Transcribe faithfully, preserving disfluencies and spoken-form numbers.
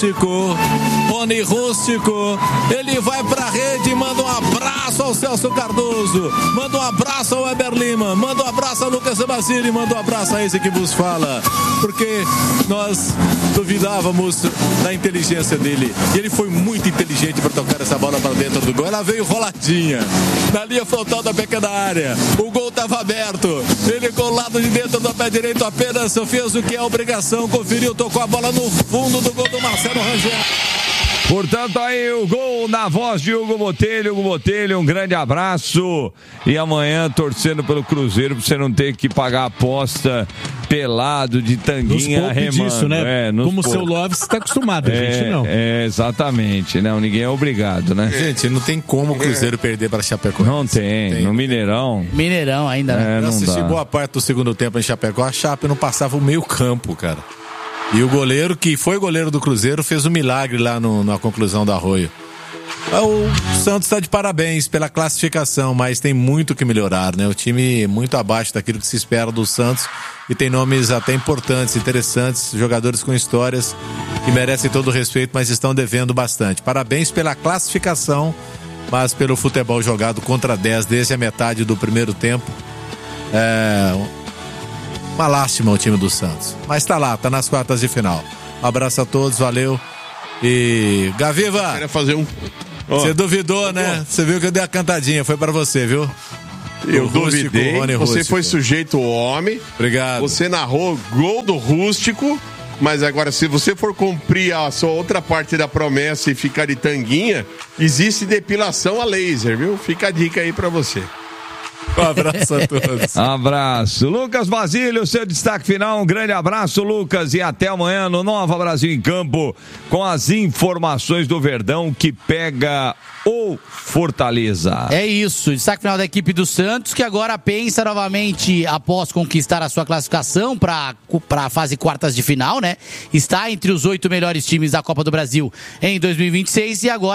Rústico. Rony Rústico. Ele vai pra rede, manda um abraço ao Celso Cardoso. Manda um abraço ao Weber Lima. Manda um abraço ao Lucas Basile. Manda um abraço a esse que vos fala. Porque nós duvidávamos da inteligência dele. E ele foi muito inteligente para tocar essa bola para dentro do gol. Ela veio roladinha na linha frontal da pequena área. O gol estava aberto. Ele com o lado de dentro do pé direito apenas fez o que é obrigação. Conferiu, tocou a bola no fundo do gol do Marcelo Rangel. Portanto, aí o gol na voz de Hugo Botelho. Hugo Botelho, um grande abraço. E amanhã torcendo pelo Cruzeiro pra você não ter que pagar a aposta pelado, de tanguinha, remando. Disso, né? É, como o seu Love está acostumado, a é, gente não. É, exatamente. Não, ninguém é obrigado, né? Gente, não tem como o Cruzeiro perder para Chapecoense. Não tem, tem. No Mineirão. Mineirão ainda, né? É, Eu não assisti dá. boa parte do segundo tempo em Chapecó. A Chape não passava o meio campo, cara. E o goleiro, que foi goleiro do Cruzeiro, fez um milagre lá no, na conclusão do Arroio. O Santos está de parabéns pela classificação, mas tem muito que melhorar, né? O time muito abaixo daquilo que se espera do Santos e tem nomes até importantes, interessantes, jogadores com histórias que merecem todo o respeito, mas estão devendo bastante. Parabéns pela classificação, mas pelo futebol jogado contra dez desde a metade do primeiro tempo. É... Uma lástima o time do Santos. Mas tá lá, tá nas quartas de final. Um abraço a todos, valeu. E... Gaviva! Queria fazer um... Oh. Você duvidou, né? Você viu que eu dei a cantadinha, foi pra você, viu? Eu o Rústico, duvidei, Rony você Rústico. foi sujeito ao homem. Obrigado. Você narrou gol do Rústico, mas agora se você for cumprir a sua outra parte da promessa e ficar de tanguinha, existe depilação a laser, viu? Fica a dica aí pra você. Um abraço a todos. Abraço. Lucas Basílio, seu destaque final. Um grande abraço, Lucas. E até amanhã no Nova Brasil em Campo com as informações do Verdão que pega o Fortaleza. É isso. Destaque final da equipe do Santos, que agora pensa novamente, após conquistar a sua classificação para a fase quartas de final, né? Está entre os oito melhores times da Copa do Brasil em dois mil e vinte e seis e agora